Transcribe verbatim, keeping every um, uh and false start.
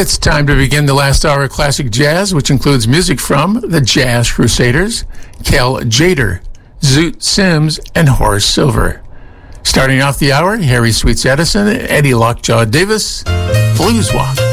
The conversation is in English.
It's time to begin the last hour of classic jazz, which includes music from the Jazz Crusaders, Kel Jader, Zoot Sims, and Horace Silver. Starting off the hour, Harry Sweets Edison, Eddie Lockjaw Davis, Blues Walk.